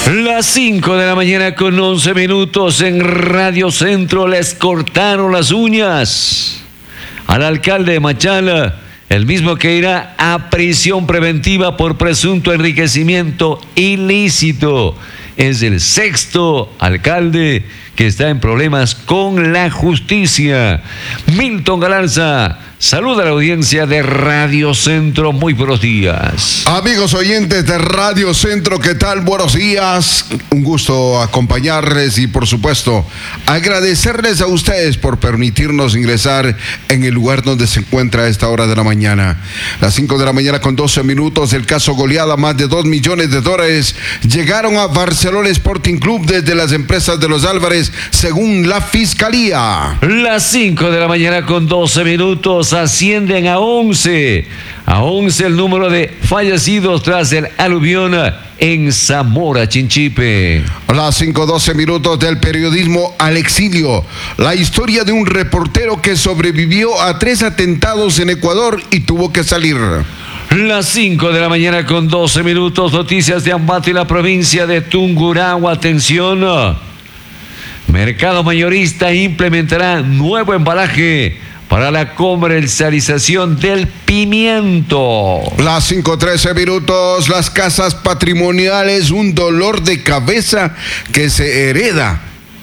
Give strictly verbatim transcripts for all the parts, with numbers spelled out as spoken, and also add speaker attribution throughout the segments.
Speaker 1: Las cinco de la mañana con once minutos en Radio Centro. Les cortaron las uñas al alcalde de Machala, el mismo que irá a prisión preventiva por presunto enriquecimiento ilícito. Es el sexto alcalde que está en problemas con la justicia. Milton Galarza saluda a la audiencia de Radio Centro. Muy buenos días.
Speaker 2: Amigos oyentes de Radio Centro, ¿qué tal? Buenos días. Un gusto acompañarles y, por supuesto, agradecerles a ustedes por permitirnos ingresar en el lugar donde se encuentra a esta hora de la mañana. Las cinco de la mañana con doce minutos, el caso goleada, más de dos millones de dólares llegaron a Barcelona Sporting Club desde las empresas de los Álvarez, según la Fiscalía.
Speaker 1: Las cinco de la mañana con doce minutos. Ascienden a once. A once el número de fallecidos tras el aluvión en Zamora Chinchipe.
Speaker 2: Las cinco doce minutos del periodismo al exilio. La historia de un reportero que sobrevivió a tres atentados en Ecuador y tuvo que salir.
Speaker 1: Las cinco de la mañana con doce minutos. Noticias de Ambato y la provincia de Tungurahua. Atención. Mercado mayorista implementará nuevo embalaje para la comercialización del pimiento.
Speaker 2: Las cinco trece minutos, las casas patrimoniales, un dolor de cabeza que se hereda.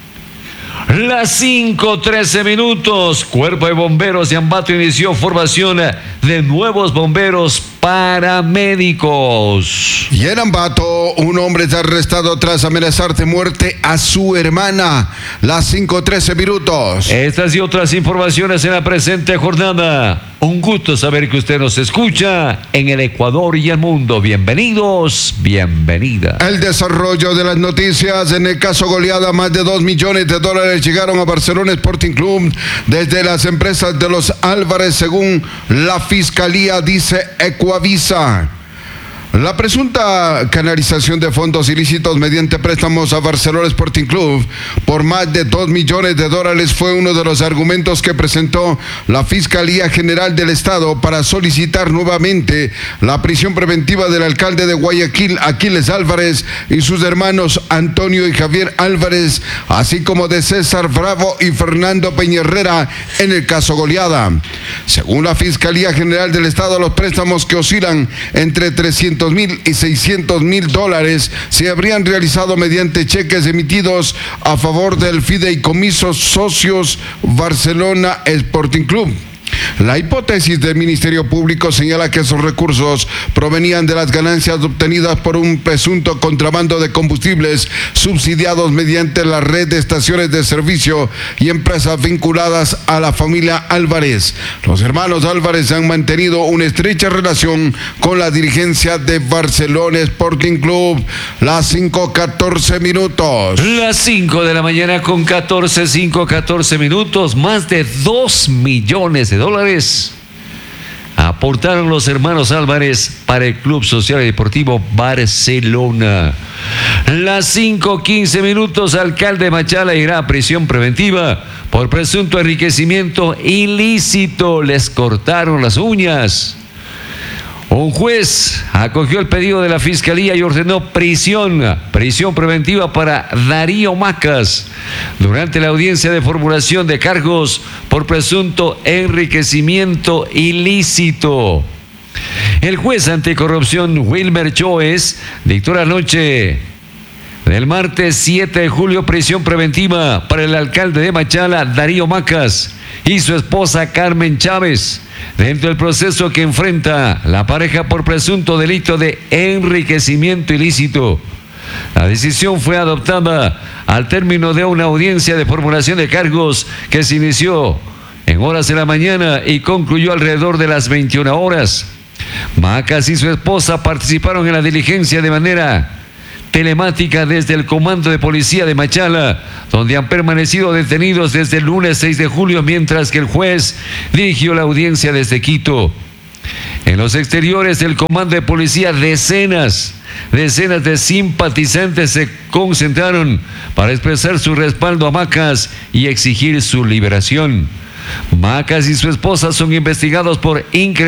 Speaker 1: Las cinco trece minutos, Cuerpo de Bomberos de Ambato inició formación de nuevos bomberos paramédicos.
Speaker 2: Y en Ambato, un hombre es arrestado tras amenazar de muerte a su hermana. Las cinco trece minutos.
Speaker 1: Estas y otras informaciones en la presente jornada. Un gusto saber que usted nos escucha en el Ecuador y el mundo. Bienvenidos, bienvenida.
Speaker 2: El desarrollo de las noticias. En el caso goleada, más de dos millones de dólares llegaron a Barcelona Sporting Club desde las empresas de los Álvarez, según la Fiscalía, dice Ecuavisa. La presunta canalización de fondos ilícitos mediante préstamos a Barcelona Sporting Club por más de dos millones de dólares fue uno de los argumentos que presentó la Fiscalía General del Estado para solicitar nuevamente la prisión preventiva del alcalde de Guayaquil, Aquiles Álvarez, y sus hermanos Antonio y Javier Álvarez, así como de César Bravo y Fernando Peña-Herrera en el caso goleada. Según la Fiscalía General del Estado, los préstamos, que oscilan entre trescientos mil y seiscientos mil dólares, se habrían realizado mediante cheques emitidos a favor del fideicomiso Socios Barcelona Sporting Club. La hipótesis del Ministerio Público señala que esos recursos provenían de las ganancias obtenidas por un presunto contrabando de combustibles subsidiados mediante la red de estaciones de servicio y empresas vinculadas a la familia Álvarez. Los hermanos Álvarez han mantenido una estrecha relación con la dirigencia de Barcelona Sporting Club. Las cinco catorce minutos.
Speaker 1: Las cinco de la mañana con catorce, cinco catorce minutos. Más de dos millones de dólares aportaron los hermanos Álvarez para el Club Social y Deportivo Barcelona. Las cinco quince minutos, alcalde de Machala irá a prisión preventiva por presunto enriquecimiento ilícito. Les cortaron las uñas. Un juez acogió el pedido de la Fiscalía y ordenó prisión, prisión preventiva para Darío Macas durante la audiencia de formulación de cargos por presunto enriquecimiento ilícito. El juez anticorrupción Wilmer Choes dictó la noche del martes siete de julio prisión preventiva para el alcalde de Machala, Darío Macas, y su esposa Carmen Chávez, dentro del proceso que enfrenta la pareja por presunto delito de enriquecimiento ilícito. La decisión fue adoptada al término de una audiencia de formulación de cargos que se inició en horas de la mañana y concluyó alrededor de las veintiuna horas. Macas y su esposa participaron en la diligencia de manera telemática desde el Comando de Policía de Machala, donde han permanecido detenidos desde el lunes seis de julio, mientras que el juez dirigió la audiencia desde Quito. En los exteriores del Comando de Policía, decenas, decenas de simpatizantes se concentraron para expresar su respaldo a Macas y exigir su liberación. Macas y su esposa son investigados por increíble